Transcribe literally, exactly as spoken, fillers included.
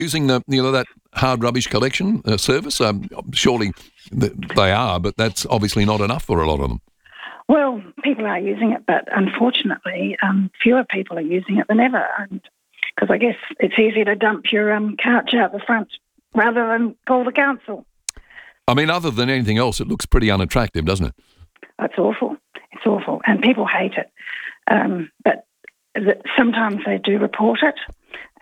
using the you know that hard rubbish collection uh, service? Um, surely th- they are, but that's obviously not enough for a lot of them. Well, people are using it, but unfortunately, um, fewer people are using it than ever. And because I guess it's easier to dump your um, couch out the front rather than call the council. I mean, other than anything else, it looks pretty unattractive, doesn't it? It's awful. It's awful, and people hate it. Um, but th- sometimes they do report it,